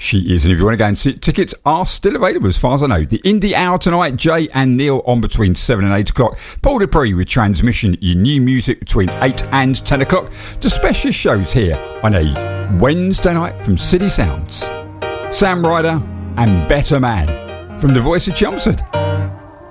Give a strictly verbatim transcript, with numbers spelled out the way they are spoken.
She is, and if you want to go and see it, tickets are still available as far as I know. The Indie Hour tonight, Jay and Neil on between seven and eight o'clock. Paul Dupree with Transmission, your new music between eight and ten o'clock. The special shows here on a Wednesday night from City Sounds. Sam Ryder and Better Man from The Voice of Chelmsford.